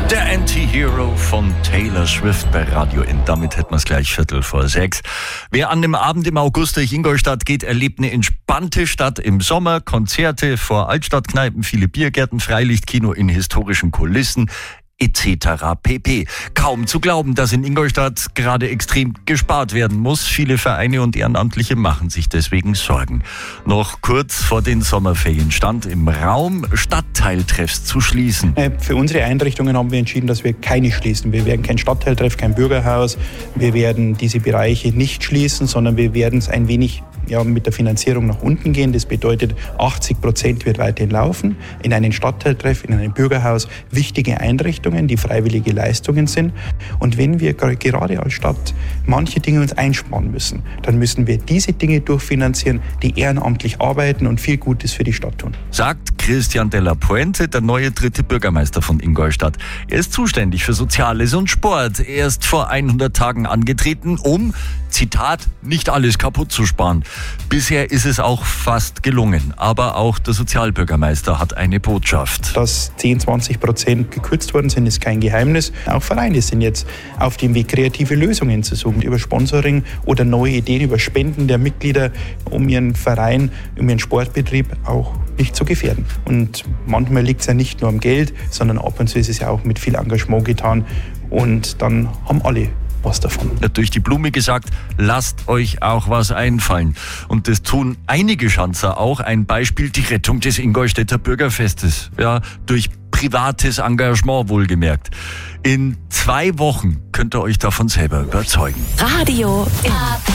Der Anti-Hero von Taylor Swift bei Radio N. Damit hätten wir es gleich 5:45. Wer an dem Abend im August durch Ingolstadt geht, erlebt eine entspannte Stadt im Sommer. Konzerte vor Altstadtkneipen, viele Biergärten, Freilichtkino in historischen Kulissen etc. pp. Kaum zu glauben, dass in Ingolstadt gerade extrem gespart werden muss. Viele Vereine und Ehrenamtliche machen sich deswegen Sorgen. Noch kurz vor den Sommerferien stand im Raum, Stadtteiltreffs zu schließen. Für unsere Einrichtungen haben wir entschieden, dass wir keine schließen. Wir werden kein Stadtteiltreff, kein Bürgerhaus. Wir werden diese Bereiche nicht schließen, sondern wir werden es ein wenig mit der Finanzierung nach unten gehen. Das bedeutet, 80% wird weiterhin laufen. In einem Stadtteiltreff, in einem Bürgerhaus, wichtige Einrichtungen, die freiwillige Leistungen sind. Und wenn wir gerade als Stadt manche Dinge uns einsparen müssen, dann müssen wir diese Dinge durchfinanzieren, die ehrenamtlich arbeiten und viel Gutes für die Stadt tun. Sagt Christian de la Puente, der neue 3. Bürgermeister von Ingolstadt. Er ist zuständig für Soziales und Sport. Er ist vor 100 Tagen angetreten, um, Zitat, nicht alles kaputt zu sparen. Bisher ist es auch fast gelungen. Aber auch der Sozialbürgermeister hat eine Botschaft. Dass 10-20% gekürzt worden sind, ist kein Geheimnis. Auch Vereine sind jetzt auf dem Weg, kreative Lösungen zu suchen. Über Sponsoring oder neue Ideen, über Spenden der Mitglieder, um ihren Verein, um ihren Sportbetrieb auch nicht zu gefährden. Und manchmal liegt es ja nicht nur am Geld, sondern ab und zu ist es ja auch mit viel Engagement getan. Und dann haben alle was davon. Durch die Blume gesagt, lasst euch auch was einfallen. Und das tun einige Schanzer auch. Ein Beispiel, die Rettung des Ingolstädter Bürgerfestes. Ja, durch privates Engagement wohlgemerkt. In 2 Wochen könnt ihr euch davon selber überzeugen. Radio N.